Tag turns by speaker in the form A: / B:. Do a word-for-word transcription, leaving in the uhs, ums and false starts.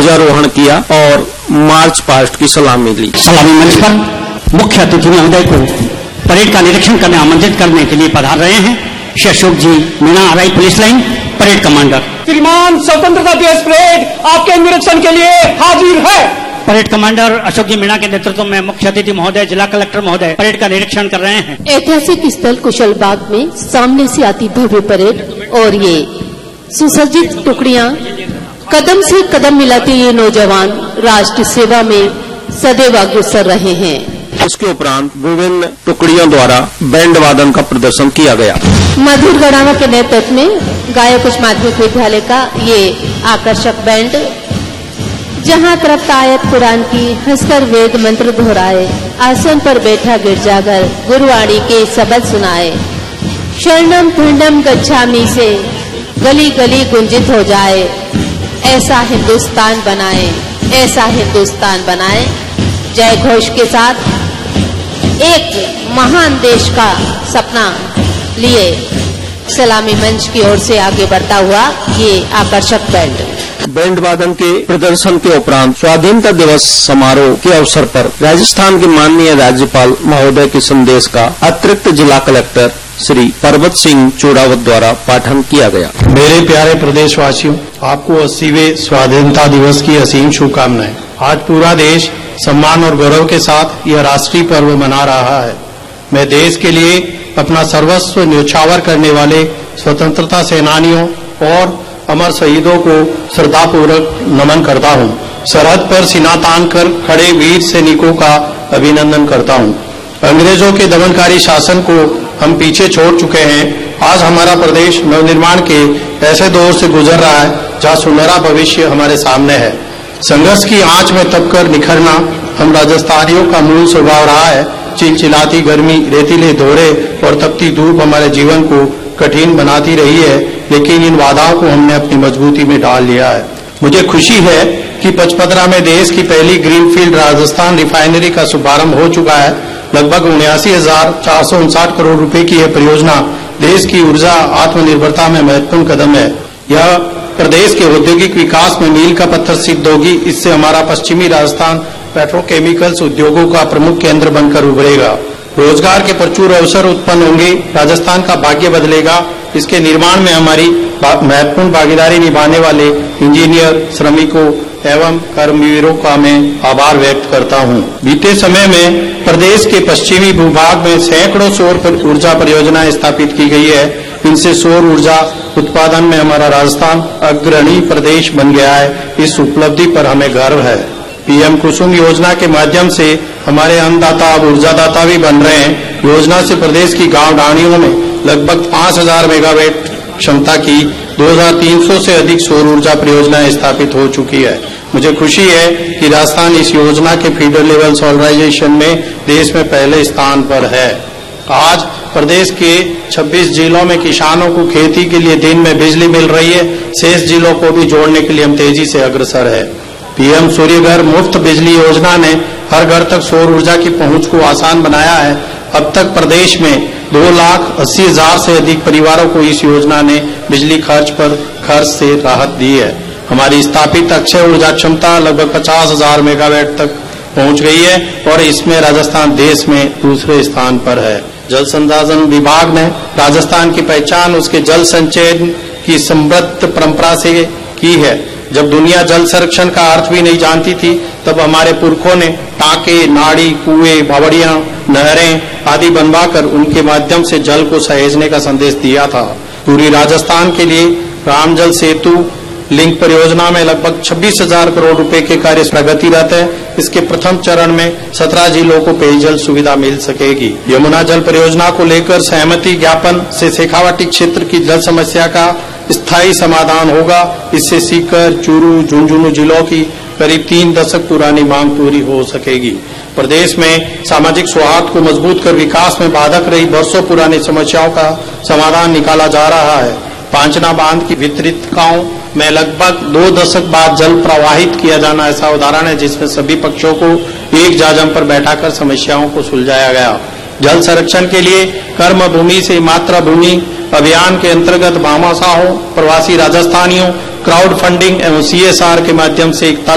A: ध्वजारोहण किया और मार्च पास्ट की सलामी ली।
B: सलामी मंच पर मुख्य अतिथि महोदय को परेड का निरीक्षण करने आमंत्रित करने के लिए पधार रहे हैं श्री अशोक जी Meena, RI police line, parade commander.
C: श्रीमान, स्वतंत्रता दिवस परेड आपके निरीक्षण के लिए हाजिर है।
B: परेड कमांडर अशोक जी मीणा के नेतृत्व में मुख्य अतिथि महोदय, जिला कलेक्टर महोदय परेड का निरीक्षण कर रहे हैं।
D: ऐतिहासिक स्थल कुशलबाग में सामने से आती भव्य परेड और ये सुसज्जित टुकड़ियां, कदम से कदम मिलाते ये नौजवान राष्ट्र सेवा में सदैव अग्रसर रहे हैं।
A: इसके उपरांत विभिन्न टुकड़ियों द्वारा बैंड वादन का प्रदर्शन किया गया।
D: मधुर गढ़ावा के नेतृत्व में गायक उच्च माध्यमिक विद्यालय का ये आकर्षक बैंड जहां तरफ आयत कुरान की हंसकर वेद मंत्र दोहराए, आसन पर बैठा गिरजाघर गुरुवाणी के शब्द सुनाए, शरणम खंडम गच्छामि से गली गली गुंजित हो जाए, ऐसा हिंदुस्तान बनाए, ऐसा हिंदुस्तान बनाए। जय घोष के साथ एक महान देश का सपना लिए सलामी मंच की ओर से आगे बढ़ता हुआ ये आकर्षक बैंड।
A: बैंड वादन के प्रदर्शन के उपरांत स्वाधीनता दिवस समारोह के अवसर पर राजस्थान के माननीय राज्यपाल महोदय के संदेश का अतिरिक्त जिला कलेक्टर श्री परबत सिंह चोड़ावत द्वारा पाठन किया गया।
E: मेरे प्यारे प्रदेशवासियों, आपको अस्सीवें स्वाधीनता दिवस की असीम शुभकामनाएं। आज पूरा देश सम्मान और गौरव के साथ यह राष्ट्रीय पर्व मना रहा है। मैं देश के लिए अपना सर्वस्व न्यौछावर करने वाले स्वतंत्रता सेनानियों और अमर शहीदों को श्रद्धापूर्वक नमन करता हूं। सरहद पर सीना तान कर खड़े वीर सैनिकों का अभिनंदन करता हूं। अंग्रेजों के दमनकारी शासन को हम पीछे छोड़ चुके हैं। आज हमारा प्रदेश नवनिर्माण के ऐसे दौर से गुजर रहा है जहां सुनहरा भविष्य हमारे सामने है। संघर्ष की आंच में तपकर निखरना हम राजस्थानियों का मूल स्वभाव रहा है। चिलचिलाती गर्मी, रेतीले दौरे और तपती धूप हमारे जीवन को कठिन बनाती रही है, लेकिन इन बाधाओं को हमने अपनी मजबूती में डाल लिया है। मुझे खुशी है कि पचपदरा में देश की पहली ग्रीनफील्ड राजस्थान रिफाइनरी का शुभारंभ हो चुका है। लगभग उन्यासी हजार चार सौ उनसाठ करोड़ रुपए की यह परियोजना देश की ऊर्जा आत्मनिर्भरता में महत्वपूर्ण कदम है। यह प्रदेश के औद्योगिक विकास में मील का पत्थर सिद्ध होगी। इससे हमारा पश्चिमी राजस्थान पेट्रोकेमिकल्स उद्योगों का प्रमुख केंद्र बनकर उभरेगा। रोजगार के प्रचुर अवसर उत्पन्न होंगे। राजस्थान का भाग्य बदलेगा। इसके निर्माण में हमारी महत्वपूर्ण भागीदारी निभाने वाले इंजीनियर, श्रमिकों एवं कर्मवीरों का मैं आभार व्यक्त करता हूं। बीते समय में प्रदेश के पश्चिमी भूभाग में सैकड़ों सौर ऊर्जा परियोजनाएं स्थापित की गई है। इनसे सौर ऊर्जा उत्पादन में हमारा राजस्थान अग्रणी प्रदेश बन गया है। इस उपलब्धि पर हमें गर्व है। पीएम कुसुम योजना के माध्यम से हमारे अन्नदाता अब ऊर्जादाता भी बन रहे हैं। योजना से प्रदेश की गांव ढाणियों में लगभग पांच हजार मेगावाट क्षमता की दो हजार तीन सौ से अधिक सौर ऊर्जा परियोजनाएं स्थापित हो चुकी है। मुझे खुशी है कि राजस्थान इस योजना के फीडर लेवल सोलराइजेशन में देश में पहले स्थान पर है। आज प्रदेश के छब्बीस जिलों में किसानों को खेती के लिए दिन में बिजली मिल रही है। शेष जिलों को भी जोड़ने के लिए हम तेजी से अग्रसर है। पीएम सूर्य घर मुफ्त बिजली योजना ने हर घर तक सौर ऊर्जा की पहुंच को आसान बनाया है। अब तक प्रदेश में दो लाख अस्सी हजार से अधिक परिवारों को इस योजना ने बिजली खर्च पर खर्च से राहत दी है। हमारी स्थापित अक्षय ऊर्जा क्षमता लगभग पचास हजार मेगावाट तक पहुंच गई है और इसमें राजस्थान देश में दूसरे स्थान पर है। जल संसाधन विभाग ने राजस्थान की पहचान उसके जल संचयन की समृद्ध परंपरा से की है। जब दुनिया जल संरक्षण का अर्थ भी नहीं जानती थी, तब हमारे पुरखों ने टाके, नाड़ी, कुएं, बावड़ियां, नहरें आदि बनवाकर उनके माध्यम से जल को सहेजने का संदेश दिया था। पूरी राजस्थान के लिए राम जल सेतु लिंक परियोजना में लगभग छब्बीस हजार करोड़ रुपए के कार्य प्रगतिरत है। इसके प्रथम चरण में सत्रह जिलों को पेयजल सुविधा मिल सकेगी। यमुना जल परियोजना को लेकर सहमति ज्ञापन से शेखावाटी क्षेत्र की जल समस्या का स्थायी समाधान होगा। इससे सीकर, चूरू, झुंझुनू जिलों की करीब तीन दशक पुरानी मांग पूरी हो सकेगी। प्रदेश में सामाजिक सौहार्द को मजबूत कर विकास में बाधक रही वर्षों पुरानी समस्याओं का समाधान निकाला जा रहा है। पांचना बांध की वितरितकाओं में लगभग दो दशक बाद जल प्रवाहित किया जाना ऐसा उदाहरण है जिसमें सभी पक्षों को एक जाजम पर बैठाकर समस्याओं को सुलझाया गया। जल संरक्षण के लिए कर्म भूमि से मातृभूमि अभियान के अंतर्गत भामाशाहों, प्रवासी राजस्थानियों, क्राउड फंडिंग एवं सीएसआर के माध्यम से